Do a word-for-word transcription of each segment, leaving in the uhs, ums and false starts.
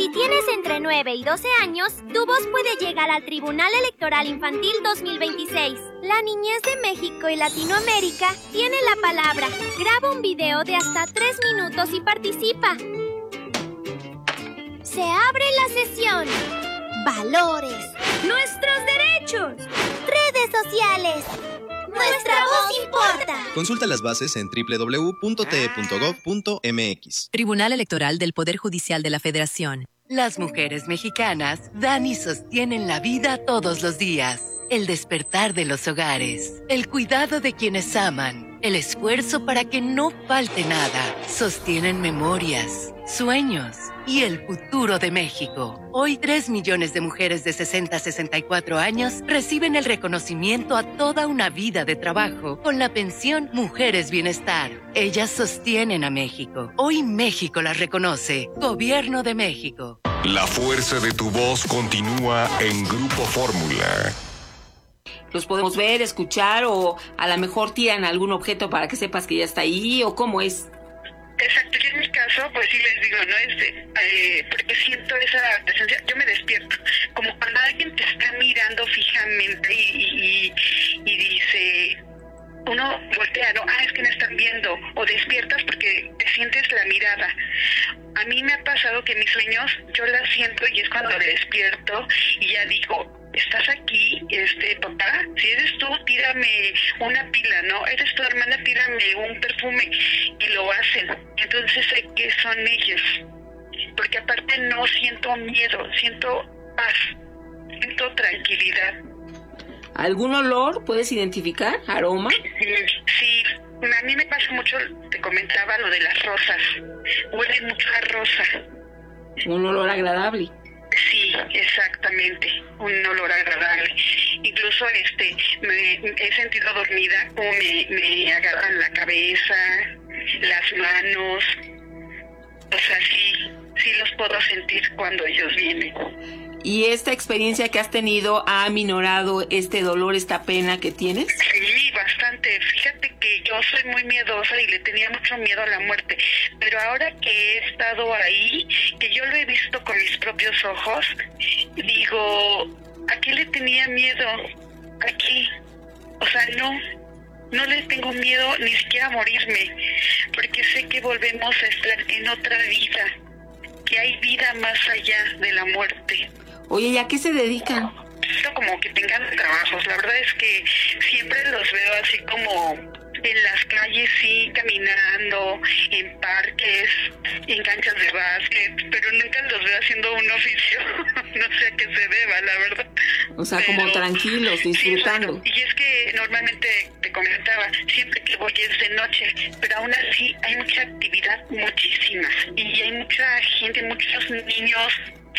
Si tienes entre nueve y doce años, tu voz puede llegar al Tribunal Electoral Infantil dos mil veintiséis. La niñez de México y Latinoamérica tiene la palabra. Graba un video de hasta tres minutos y participa. Se abre la sesión. Valores. Nuestros derechos. Redes sociales. Nuestra voz importa. Consulta las bases en doble u doble u doble u punto t e punto gov punto m x. Tribunal Electoral del Poder Judicial de la Federación. Las mujeres mexicanas dan y sostienen la vida todos los días. El despertar de los hogares, el cuidado de quienes aman, el esfuerzo para que no falte nada. Sostienen memorias, sueños y el futuro de México. Hoy, tres millones de mujeres de sesenta a sesenta y cuatro años reciben el reconocimiento a toda una vida de trabajo con la pensión Mujeres Bienestar. Ellas sostienen a México. Hoy México las reconoce. Gobierno de México. La fuerza de tu voz continúa en Grupo Fórmula. Los podemos ver, escuchar o a lo mejor tiran algún objeto para que sepas que ya está ahí o cómo es. Exacto, yo en mi caso, pues sí les digo, ¿no? Este, eh, porque siento esa presencia, yo me despierto, como cuando alguien te está mirando fijamente y, y, y dice, uno voltea, ¿no? Ah, es que me están viendo, o despiertas porque te sientes la mirada. A mí me ha pasado que mis sueños, yo las siento y es cuando despierto y ya digo, ¿estás aquí, este papá? Si eres tú, tírame una pila, ¿no? Eres tu hermana, tírame un perfume. Y lo hacen. Entonces sé que son ellos. Porque aparte no siento miedo, siento paz, siento tranquilidad. ¿Algún olor puedes identificar? ¿Aroma? Sí, sí. A mí me pasa mucho, te comentaba lo de las rosas. Huele mucho a rosa. Un olor agradable. Sí, exactamente, un olor agradable. Incluso este me he sentido dormida, como me, me agarran la cabeza, las manos. O sea, sí, sí los puedo sentir cuando ellos vienen. ¿Y esta experiencia que has tenido ha aminorado este dolor, esta pena que tienes? Sí, bastante. Fíjate que yo soy muy miedosa y le tenía mucho miedo a la muerte. Pero ahora que he estado ahí, que yo lo he visto con mis propios ojos, digo, ¿a qué le tenía miedo? Aquí. O sea, no, no le tengo miedo ni siquiera a morirme, porque sé que volvemos a estar en otra vida, que hay vida más allá de la muerte. Oye, ¿y a qué se dedican? Como que tengan trabajos. La verdad es que siempre los veo así como en las calles, sí, caminando, en parques, en canchas de básquet, pero nunca los veo haciendo un oficio. No sé a qué se deba, la verdad. O sea, pero, como tranquilos, disfrutando. Sí, y es que normalmente te comentaba, siempre que voy es de noche, pero aún así hay mucha actividad, muchísima. Y hay mucha gente, muchos niños,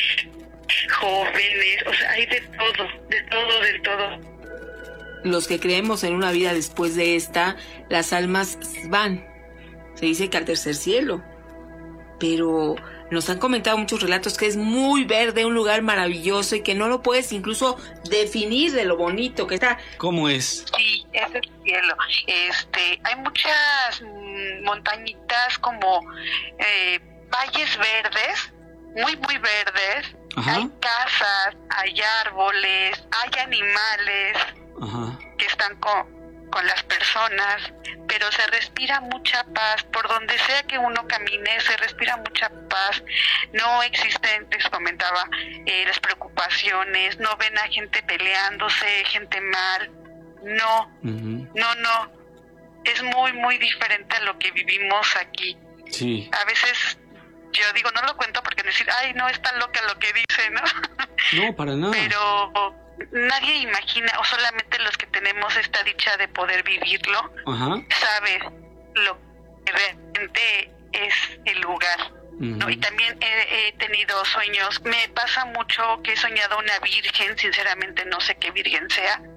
jóvenes, o sea, hay de todo, de todo, de todo. Los que creemos en una vida después de esta, las almas van. Se dice que al tercer cielo. Pero nos han comentado muchos relatos que es muy verde, un lugar maravilloso y que no lo puedes incluso definir de lo bonito que está. ¿Cómo es? Sí, es el cielo. Este, hay muchas mm, montañitas como eh, valles verdes, muy, muy verdes. Ajá. Hay casas, hay árboles, hay animales. Ajá. Que están con, con las personas, pero se respira mucha paz. Por donde sea que uno camine, se respira mucha paz. No existen, les comentaba, eh, las preocupaciones, no ven a gente peleándose, gente mal. No, uh-huh. no, no. Es muy, muy diferente a lo que vivimos aquí. Sí. A veces yo digo, no lo cuento porque decir, ay, no, es tan loca lo que dice, ¿no? No, para nada. Pero nadie imagina, o solamente los que tenemos esta dicha de poder vivirlo, uh-huh. sabe lo que realmente es el lugar, uh-huh. ¿no? Y también he, he tenido sueños, me pasa mucho que he soñado una virgen, sinceramente no sé qué virgen sea,